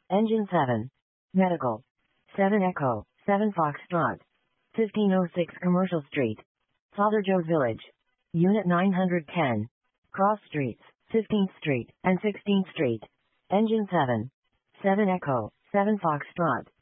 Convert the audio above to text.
Engine 7. Medical. 7 Echo, 7 Foxtrot. 1506 Commercial Street. Father Joe's Village. Unit 910. Cross Streets, 15th Street and 16th Street. Engine 7. 7 Echo, 7 Foxtrot.